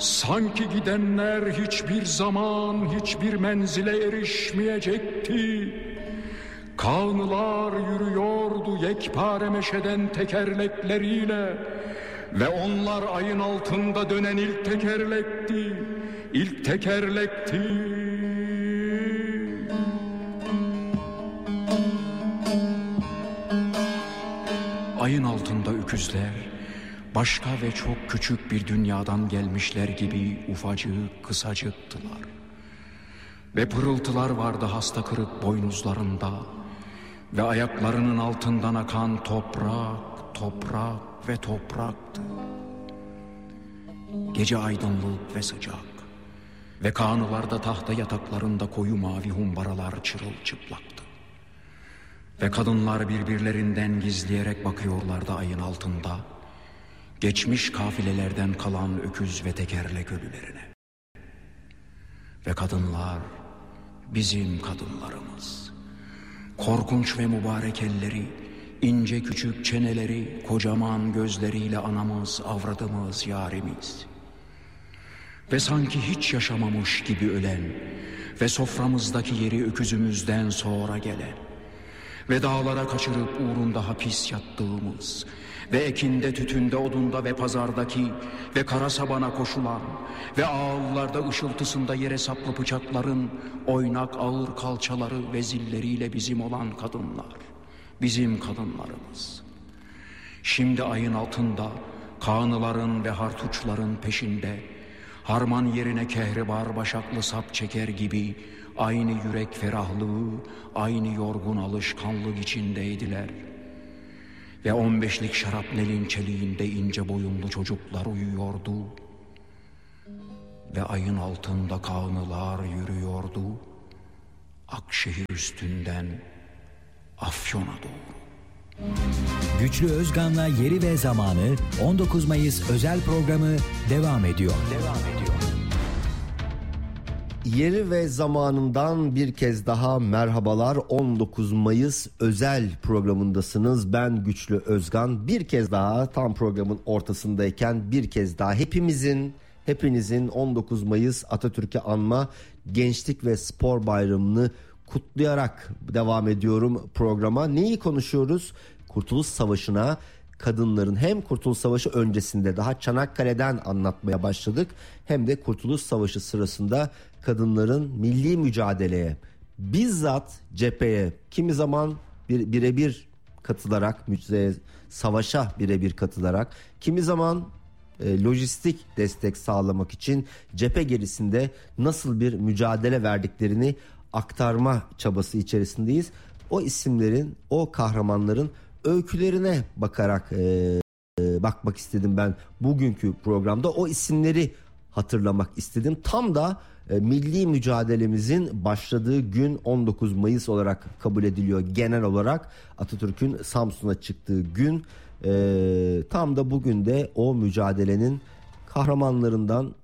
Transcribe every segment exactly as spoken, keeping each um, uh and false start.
Sanki gidenler hiçbir zaman hiçbir menzile erişmeyecekti. Kağnılar yürüyordu yekpare meşeden tekerlekleriyle ve onlar ayın altında dönen ilk tekerlekti, ilk tekerlekti. Ayın altında öküzler başka ve çok küçük bir dünyadan gelmişler gibi ufacık kısacıktılar. Ve pırıltılar vardı hasta kırık boynuzlarında ve ayaklarının altından akan toprak, toprak ve topraktı. Gece aydınlık ve sıcak ve kağnılarda tahta yataklarında koyu mavi humbaralar çırılçıplaktı. Ve kadınlar birbirlerinden gizleyerek bakıyorlardı ayın altında, geçmiş kafilelerden kalan öküz ve tekerlek ölülerine. Ve kadınlar bizim kadınlarımız. Korkunç ve mübarek elleri, ince küçük çeneleri, kocaman gözleriyle anamız, avradımız, yarimiz. Ve sanki hiç yaşamamış gibi ölen ve soframızdaki yeri öküzümüzden sonra gelen ve dağlara kaçırıp uğrunda hapis yattığımız ve ekinde, tütünde, odunda ve pazardaki ve kara sabana koşulan ve ağıllarda ışıltısında yere saplı bıçakların oynak ağır kalçaları ve zilleriyle bizim olan kadınlar, bizim kadınlarımız. Şimdi ayın altında kağnıların ve hartuçların peşinde harman yerine kehribar başaklı sap çeker gibi aynı yürek ferahlığı, aynı yorgun alışkanlık içindeydiler. Ve on beşlik şarapnelin çeliğinde ince boyunlu çocuklar uyuyordu. Ve ayın altında kağnılar yürüyordu. Akşehir üstünden Afyon'a doğru. Güçlü Özgan'la Yeri ve Zamanı on dokuz Mayıs özel programı devam ediyor. Devam ediyor. Yeri ve zamanından bir kez daha merhabalar. on dokuz Mayıs özel programındasınız. Ben Güçlü Özgan. Bir kez daha tam programın ortasındayken bir kez daha hepimizin hepinizin on dokuz Mayıs Atatürk'ü anma Gençlik ve Spor Bayramı'nı kutlayarak devam ediyorum programa. Neyi konuşuyoruz? Kurtuluş Savaşı'na, kadınların hem Kurtuluş Savaşı öncesinde daha Çanakkale'den anlatmaya başladık, hem de Kurtuluş Savaşı sırasında kadınların milli mücadeleye, bizzat cepheye, kimi zaman bir, birebir katılarak, müze, savaşa birebir katılarak, kimi zaman e, lojistik destek sağlamak için cephe gerisinde nasıl bir mücadele verdiklerini aktarma çabası içerisindeyiz. O isimlerin, o kahramanların öykülerine bakarak e, e, bakmak istedim ben bugünkü programda. O isimleri hatırlamak istedim. Tam da e, milli mücadelemizin başladığı gün on dokuz Mayıs olarak kabul ediliyor genel olarak. Atatürk'ün Samsun'a çıktığı gün, e, tam da bugün de o mücadelenin kahramanlarından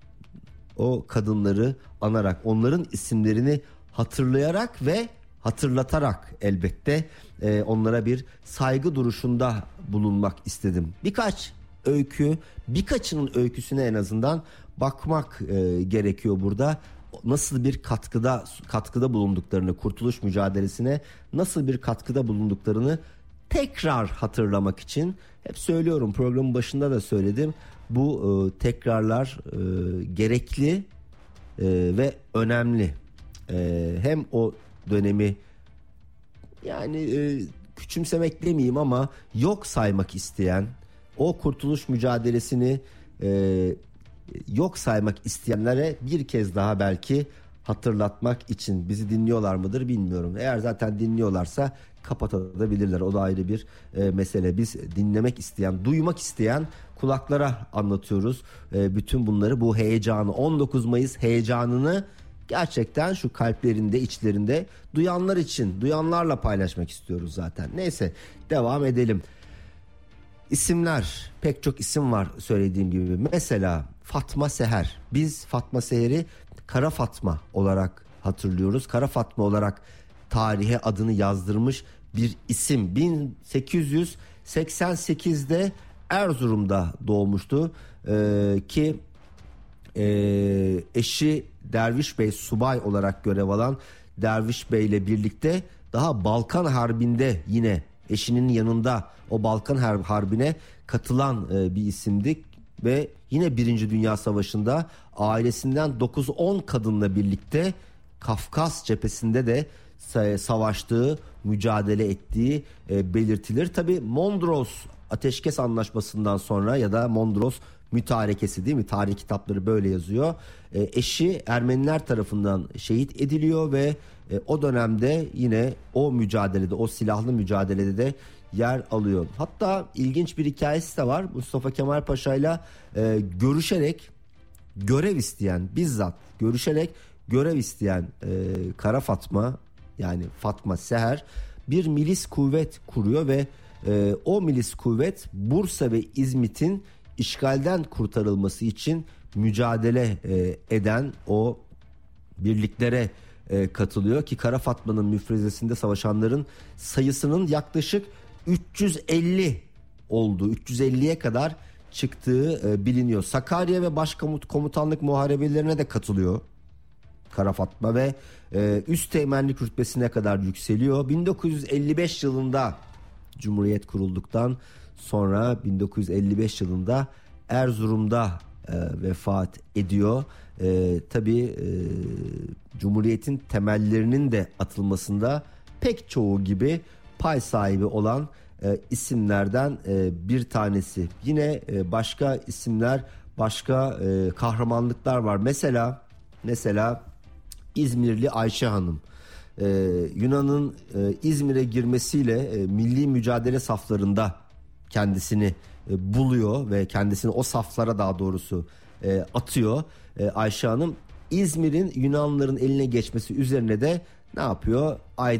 o kadınları anarak, onların isimlerini hatırlayarak ve hatırlatarak elbette e, onlara bir saygı duruşunda bulunmak istedim. Birkaç öykü, birkaçının öyküsüne en azından bakmak e, gerekiyor burada. Nasıl bir katkıda katkıda bulunduklarını, kurtuluş mücadelesine nasıl bir katkıda bulunduklarını tekrar hatırlamak için, hep söylüyorum, programın başında da söyledim. Bu e, tekrarlar e, gerekli e, ve önemli. E, hem o dönemi yani e, küçümsemek demeyeyim ama yok saymak isteyen, o kurtuluş mücadelesini e, yok saymak isteyenlere bir kez daha belki hatırlatmak için. Bizi dinliyorlar mıdır bilmiyorum. Eğer zaten dinliyorlarsa kapatabilirler. O da ayrı bir e, mesele. Biz dinlemek isteyen, duymak isteyen kulaklara anlatıyoruz. E, bütün bunları, bu heyecanı, on dokuz Mayıs heyecanını gerçekten şu kalplerinde, içlerinde duyanlar için, duyanlarla paylaşmak istiyoruz zaten. Neyse, devam edelim. İsimler, pek çok isim var söylediğim gibi. Mesela Fatma Seher. Biz Fatma Seher'i Kara Fatma olarak hatırlıyoruz. Kara Fatma olarak tarihe adını yazdırmış bir isim. bin sekiz yüz seksen sekizde Erzurum'da doğmuştu ee, ki Ee, eşi Derviş Bey subay olarak görev alan Derviş Bey ile birlikte daha Balkan Harbi'nde yine eşinin yanında o Balkan Harbi'ne katılan e, bir isimdi ve yine Birinci Dünya Savaşı'nda ailesinden dokuz on kadınla birlikte Kafkas cephesinde de savaştığı, mücadele ettiği e, belirtilir. Tabii Mondros Ateşkes Anlaşması'ndan sonra ya da Mondros Mütarekesi değil mi? Tarih kitapları böyle yazıyor. E, eşi Ermeniler tarafından şehit ediliyor ve e, o dönemde yine o mücadelede, o silahlı mücadelede de yer alıyor. Hatta ilginç bir hikayesi de var. Mustafa Kemal Paşa ile e, görüşerek görev isteyen, bizzat görüşerek görev isteyen e, Kara Fatma, yani Fatma Seher bir milis kuvvet kuruyor ve e, o milis kuvvet Bursa ve İzmit'in işgalden kurtarılması için mücadele e, eden o birliklere e, katılıyor ki Kara Fatma'nın müfrezesinde savaşanların sayısının yaklaşık üç yüz elli olduğu, üç yüz elliye kadar çıktığı e, biliniyor. Sakarya ve başkomutanlık muharebelerine de katılıyor Kara Fatma ve e, üst teğmenlik rütbesine kadar yükseliyor. bin dokuz yüz elli beş yılında Cumhuriyet kurulduktan sonra bin dokuz yüz elli beş yılında Erzurum'da e, vefat ediyor. E, tabii e, Cumhuriyet'in temellerinin de atılmasında pek çoğu gibi pay sahibi olan e, isimlerden e, bir tanesi. Yine e, başka isimler, başka e, kahramanlıklar var. Mesela mesela İzmirli Ayşe Hanım. Ee, Yunan'ın e, İzmir'e girmesiyle e, milli mücadele saflarında kendisini e, buluyor ve kendisini o saflara daha doğrusu e, atıyor. E, Ayşe Hanım İzmir'in Yunanlıların eline geçmesi üzerine de ne yapıyor?